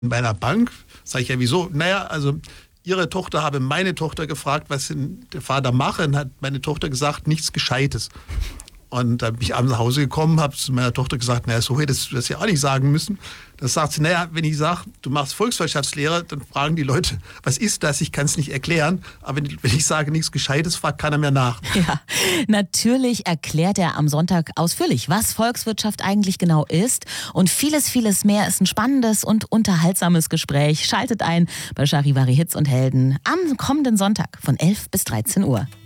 Bei einer Bank sage ich ja, wieso? Naja, also Ihre Tochter habe meine Tochter gefragt, was denn der Vater mache. Und hat meine Tochter gesagt, nichts Gescheites. Und da bin ich abends nach Hause gekommen, habe zu meiner Tochter gesagt, naja, so hättest du das ja auch nicht sagen müssen. Da sagt sie, naja, wenn ich sage, du machst Volkswirtschaftslehre, dann fragen die Leute, was ist das? Ich kann es nicht erklären. Aber wenn ich sage, nichts Gescheites, fragt keiner mehr nach. Ja, natürlich erklärt er am Sonntag ausführlich, was Volkswirtschaft eigentlich genau ist. Und vieles, vieles mehr ist ein spannendes und unterhaltsames Gespräch. Schaltet ein bei Charivari Hits und Helden am kommenden Sonntag von 11 bis 13 Uhr.